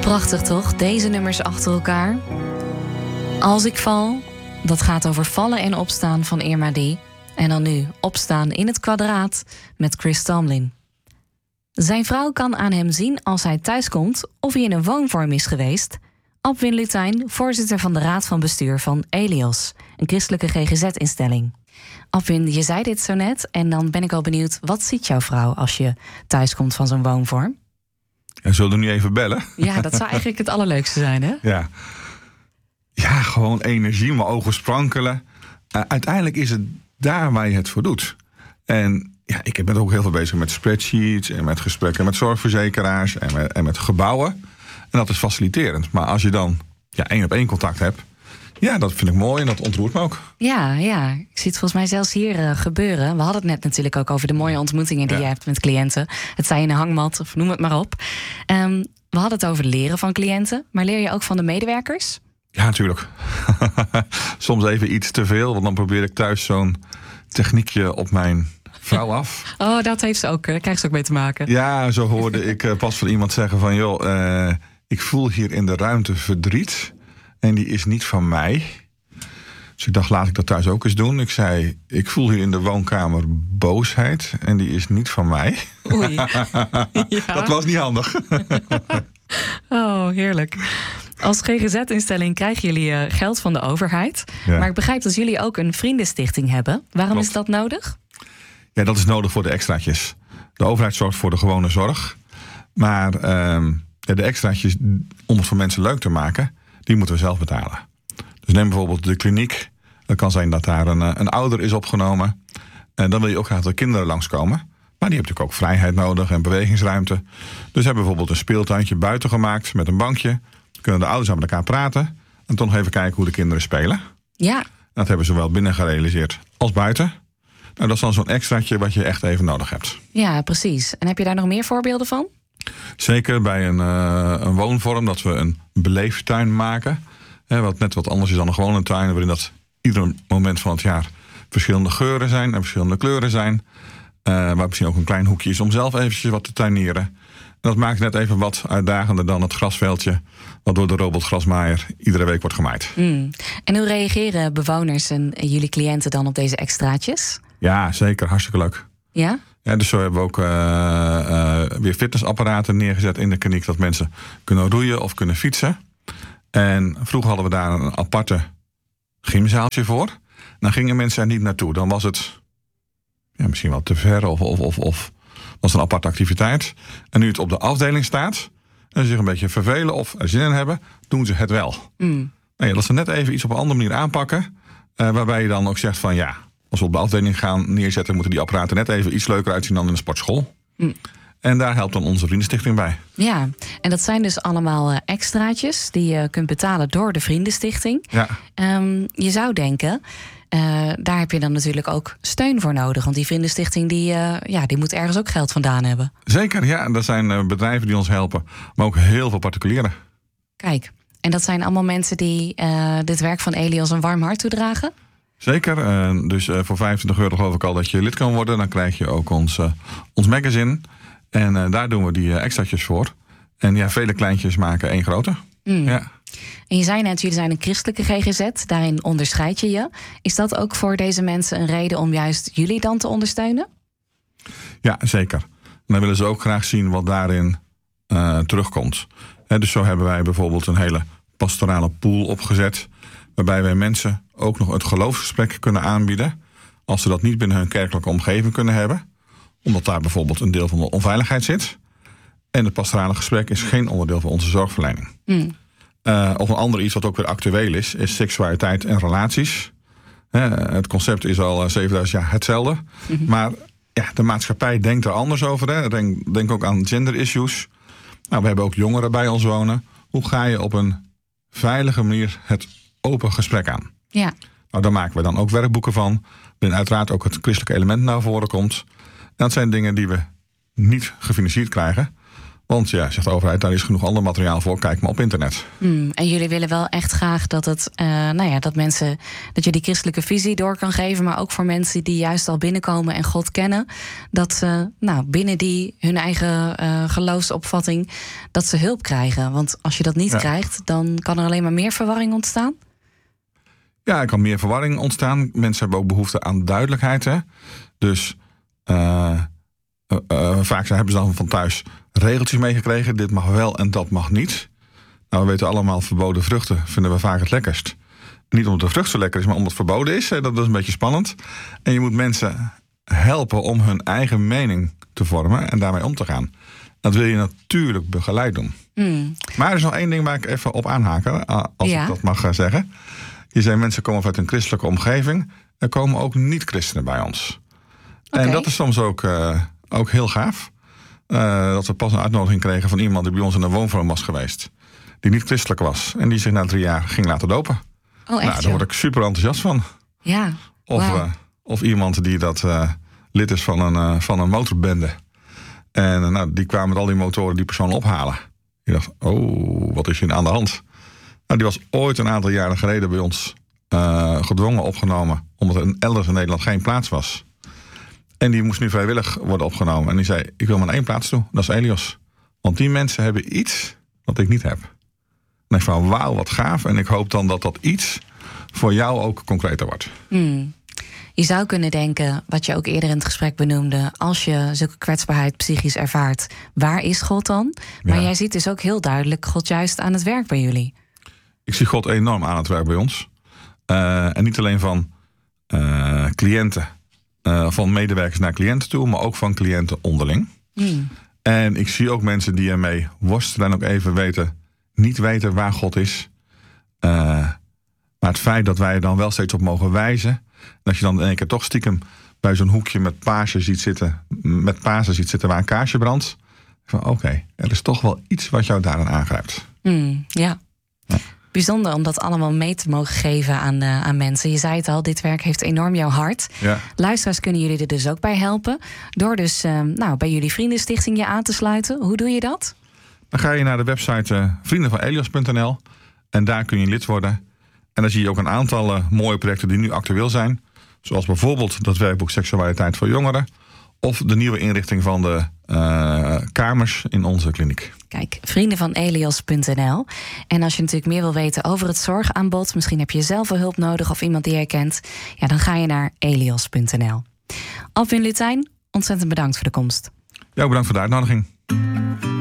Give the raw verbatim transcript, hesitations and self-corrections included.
Prachtig toch, deze nummers achter elkaar. Als ik val, dat gaat over vallen en opstaan van Irma D. En dan nu opstaan in het kwadraat met Chris Tomlin. Zijn vrouw kan aan hem zien als hij thuiskomt of hij in een woonvorm is geweest. Abwin Lutijn, voorzitter van de Raad van Bestuur van Elios, een christelijke G G Z-instelling. Abwin, je zei dit zo net en dan ben ik al benieuwd, wat ziet jouw vrouw als je thuiskomt van zo'n woonvorm? Ja, zullen we nu even bellen? Ja, dat zou eigenlijk het allerleukste zijn, hè? Ja, ja gewoon energie, mijn ogen sprankelen. Uh, uiteindelijk is het daar waar je het voor doet. En ja, ik ben ook heel veel bezig met spreadsheets en met gesprekken met zorgverzekeraars en met, en met gebouwen. En dat is faciliterend. Maar als je dan ja, één op één contact hebt, ja, dat vind ik mooi en dat ontroert me ook. Ja, ja. Ik zie het volgens mij zelfs hier uh, gebeuren. We hadden het net natuurlijk ook over de mooie ontmoetingen die ja. je hebt met cliënten. Het zij in een hangmat of noem het maar op. Um, we hadden het over leren van cliënten. Maar leer je ook van de medewerkers? Ja, natuurlijk. Soms even iets te veel, want dan probeer ik thuis zo'n techniekje op mijn vrouw af. Oh, dat heeft ze ook. Daar krijgt ze ook mee te maken. Ja, zo hoorde ik uh, pas van iemand zeggen van, joh, uh, ik voel hier in de ruimte verdriet. En die is niet van mij. Dus ik dacht, laat ik dat thuis ook eens doen. Ik zei, ik voel hier in de woonkamer boosheid. En die is niet van mij. Oei. Ja. Dat was niet handig. Oh, heerlijk. Als G G Z-instelling krijgen jullie uh, geld van de overheid. Ja. Maar ik begrijp dat jullie ook een vriendenstichting hebben. Waarom Klopt. is dat nodig? Ja, dat is nodig voor de extraatjes. De overheid zorgt voor de gewone zorg. Maar uh, de extraatjes, om het voor mensen leuk te maken, die moeten we zelf betalen. Dus neem bijvoorbeeld de kliniek. Het kan zijn dat daar een, een ouder is opgenomen. En dan wil je ook graag dat de kinderen langskomen. Maar die hebben natuurlijk ook vrijheid nodig en bewegingsruimte. Dus we hebben bijvoorbeeld een speeltuintje buiten gemaakt met een bankje. Kunnen de ouders aan met elkaar praten. En toch nog even kijken hoe de kinderen spelen. Ja. Dat hebben ze zowel binnen gerealiseerd als buiten. Nou, dat is dan zo'n extraatje wat je echt even nodig hebt. Ja, precies. En heb je daar nog meer voorbeelden van? Zeker bij een, uh, een woonvorm dat we een beleeftuin maken. Hè, wat net wat anders is dan een gewone tuin. Waarin dat ieder moment van het jaar verschillende geuren zijn en verschillende kleuren zijn. Uh, waar misschien ook een klein hoekje is om zelf eventjes wat te tuinieren. En dat maakt net even wat uitdagender dan het grasveldje wat door de robotgrasmaaier iedere week wordt gemaaid. Mm. En hoe reageren bewoners en jullie cliënten dan op deze extraatjes? Ja, zeker. Hartstikke leuk. Ja? Ja, dus zo hebben we ook uh, uh, weer fitnessapparaten neergezet in de kliniek, dat mensen kunnen roeien of kunnen fietsen. En vroeger hadden we daar een aparte gymzaaltje voor. Dan gingen mensen er niet naartoe. Dan was het ja, misschien wel te ver of, of, of, of was een aparte activiteit. En nu het op de afdeling staat en ze zich een beetje vervelen of er zin in hebben, doen ze het wel. Mm. Nou ja, dat ze net even iets op een andere manier aanpakken, uh, waarbij je dan ook zegt van ja, als we op de afdeling gaan neerzetten, moeten die apparaten net even iets leuker uitzien dan in de sportschool. Mm. En daar helpt dan onze Vriendenstichting bij. Ja, en dat zijn dus allemaal uh, extraatjes die je kunt betalen door de Vriendenstichting. Ja. Um, je zou denken, uh, daar heb je dan natuurlijk ook steun voor nodig. Want die Vriendenstichting die, uh, ja, die moet ergens ook geld vandaan hebben. Zeker, ja. Dat zijn uh, bedrijven die ons helpen. Maar ook heel veel particulieren. Kijk, en dat zijn allemaal mensen die uh, dit werk van Elios een warm hart toedragen? Zeker. Uh, dus uh, voor vijfentwintig euro geloof ik al dat je lid kan worden. Dan krijg je ook ons, uh, ons magazine. En uh, daar doen we die uh, extraatjes voor. En ja, vele kleintjes maken één grote. Mm. Ja. En je zei net, jullie zijn een christelijke G G Z. Daarin onderscheid je je. Is dat ook voor deze mensen een reden om juist jullie dan te ondersteunen? Ja, zeker. En dan willen ze ook graag zien wat daarin uh, terugkomt. He, dus zo hebben wij bijvoorbeeld een hele pastorale pool opgezet, waarbij wij mensen ook nog het geloofsgesprek kunnen aanbieden, als ze dat niet binnen hun kerkelijke omgeving kunnen hebben, omdat daar bijvoorbeeld een deel van de onveiligheid zit. En het pastorale gesprek is geen onderdeel van onze zorgverlening. Mm. Uh, of een ander iets wat ook weer actueel is, is seksualiteit en relaties. Uh, het concept is al zevenduizend jaar hetzelfde. Mm-hmm. Maar ja, de maatschappij denkt er anders over. Hè. Denk, denk ook aan gender issues. Nou, we hebben ook jongeren bij ons wonen. Hoe ga je op een veilige manier het open gesprek aan? Ja. Nou, daar maken we dan ook werkboeken van. Waarin uiteraard ook het christelijke element naar voren komt. En dat zijn dingen die we niet gefinancierd krijgen. Want ja, zegt de overheid, daar is genoeg ander materiaal voor. Kijk maar op internet. Mm, en jullie willen wel echt graag dat het, uh, nou ja, dat mensen, dat je die christelijke visie door kan geven, maar ook voor mensen die juist al binnenkomen en God kennen, dat ze, nou, binnen die hun eigen uh, geloofsopvatting, dat ze hulp krijgen. Want als je dat niet ja. krijgt, dan kan er alleen maar meer verwarring ontstaan. Ja, er kan meer verwarring ontstaan. Mensen hebben ook behoefte aan duidelijkheid. Hè? Dus uh, uh, uh, vaak hebben ze dan van thuis regeltjes meegekregen. Dit mag wel en dat mag niet. Nou, we weten allemaal, verboden vruchten vinden we vaak het lekkerst. Niet omdat de vrucht zo lekker is, maar omdat het verboden is. Dat is een beetje spannend. En je moet mensen helpen om hun eigen mening te vormen en daarmee om te gaan. Dat wil je natuurlijk begeleid doen. Mm. Maar er is nog één ding waar ik even op aanhaken, als ja. ik dat mag zeggen. Je zei, mensen komen uit een christelijke omgeving. Er komen ook niet-christenen bij ons. Okay. En dat is soms ook, uh, ook heel gaaf. Uh, dat we pas een uitnodiging kregen van iemand die bij ons in een woonvorm was geweest. Die niet christelijk was. En die zich na drie jaar ging laten dopen. Oh, echt, nou, daar word ik super enthousiast van. Ja. Of, wow. uh, of iemand die dat uh, lid is van een, uh, van een motorbende. En uh, nou, die kwamen met al die motoren die persoon ophalen. Die dacht, oh, wat is hier aan de hand? Nou, die was ooit een aantal jaren geleden bij ons uh, gedwongen opgenomen, omdat er elders in Nederland geen plaats was. En die moest nu vrijwillig worden opgenomen. En die zei, ik wil maar naar één plaats toe, dat is Elios. Want die mensen hebben iets wat ik niet heb. En ik van, wauw, wat gaaf. En ik hoop dan dat dat iets voor jou ook concreter wordt. Mm. Je zou kunnen denken, wat je ook eerder in het gesprek benoemde, als je zulke kwetsbaarheid psychisch ervaart, waar is God dan? Maar ja. jij ziet dus ook heel duidelijk God juist aan het werk bij jullie. Ik zie God enorm aan het werk bij ons. Uh, en niet alleen van uh, cliënten, uh, van medewerkers naar cliënten toe, maar ook van cliënten onderling. Mm. En ik zie ook mensen die ermee worstelen en ook even weten, niet weten waar God is. Uh, maar het feit dat wij er dan wel steeds op mogen wijzen, dat je dan in één keer toch stiekem bij zo'n hoekje met Pasen ziet zitten, met Pasen ziet zitten waar een kaarsje brandt. Van oké, okay, er is toch wel iets wat jou daaraan aangrijpt. Mm, ja. ja. Bijzonder om dat allemaal mee te mogen geven aan, uh, aan mensen. Je zei het al, dit werk heeft enorm jouw hart. Ja. Luisteraars kunnen jullie er dus ook bij helpen. Door dus uh, nou, bij jullie Vriendenstichting je aan te sluiten. Hoe doe je dat? Dan ga je naar de website uh, vrienden van elios punt n l. En daar kun je lid worden. En dan zie je ook een aantal uh, mooie projecten die nu actueel zijn. Zoals bijvoorbeeld dat werkboek Seksualiteit voor Jongeren. Of de nieuwe inrichting van de uh, kamers in onze kliniek. Kijk, vrienden van elios punt n l. En als je natuurlijk meer wil weten over het zorgaanbod, misschien heb je zelf wel hulp nodig of iemand die je kent, ja, dan ga je naar elios punt n l. Alvin Lutijn, ontzettend bedankt voor de komst. Ja, bedankt voor de uitnodiging.